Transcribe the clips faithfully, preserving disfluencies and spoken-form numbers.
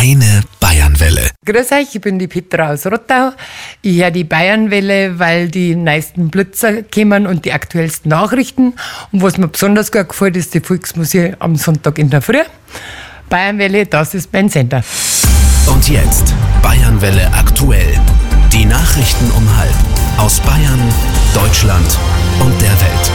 Deine Bayernwelle. Grüß euch, ich bin die Petra aus Rottau. Ich höre die Bayernwelle, weil die neuesten Blitzer kommen und die aktuellsten Nachrichten. Und was mir besonders gut gefällt, ist die Volksmusik am Sonntag in der Früh. Bayernwelle, das ist mein Sender. Und jetzt Bayernwelle aktuell. Die Nachrichten um halb aus Bayern, Deutschland und der Welt.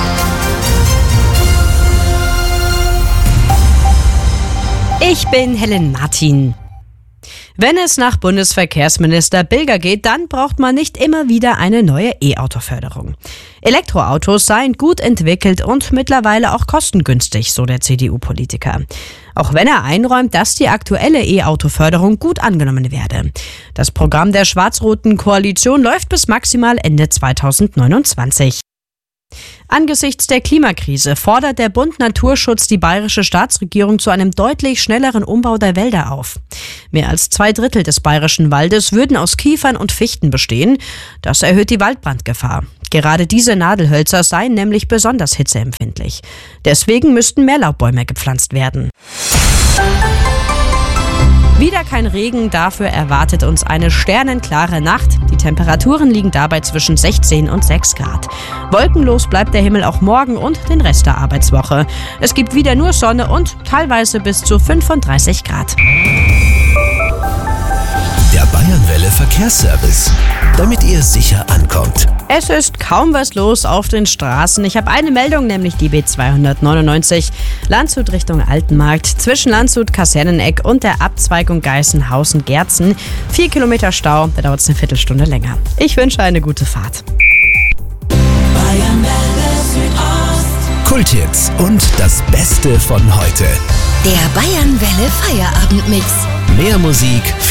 Ich bin Helen Martin. Wenn es nach Bundesverkehrsminister Bilger geht, dann braucht man nicht immer wieder eine neue E-Auto-Förderung. Elektroautos seien gut entwickelt und mittlerweile auch kostengünstig, so der C D U-Politiker. Auch wenn er einräumt, dass die aktuelle E-Auto-Förderung gut angenommen werde. Das Programm der schwarz-roten Koalition läuft bis maximal Ende zweitausendneunundzwanzig. Angesichts der Klimakrise fordert der Bund Naturschutz die bayerische Staatsregierung zu einem deutlich schnelleren Umbau der Wälder auf. Mehr als zwei Drittel des bayerischen Waldes würden aus Kiefern und Fichten bestehen. Das erhöht die Waldbrandgefahr. Gerade diese Nadelhölzer seien nämlich besonders hitzeempfindlich. Deswegen müssten mehr Laubbäume gepflanzt werden. Wieder kein Regen, dafür erwartet uns eine sternenklare Nacht. Die Temperaturen liegen dabei zwischen sechzehn und sechs Grad. Wolkenlos bleibt der Himmel auch morgen und den Rest der Arbeitswoche. Es gibt wieder nur Sonne und teilweise bis zu fünfunddreißig Grad. Der Bayernwelle Verkehrsservice, damit ihr sicher ankommt. Es ist kaum was los auf den Straßen. Ich habe eine Meldung, nämlich die B zweihundertneunundneunzig, Landshut Richtung Altenmarkt, zwischen Landshut, Kaserneneck und der Abzweigung Geißenhausen-Gerzen. Vier Kilometer Stau, da dauert es eine Viertelstunde länger. Ich wünsche eine gute Fahrt. Bayernwelle Südost. Kulthits und das Beste von heute. Der Bayernwelle Feierabendmix. Mehr Musik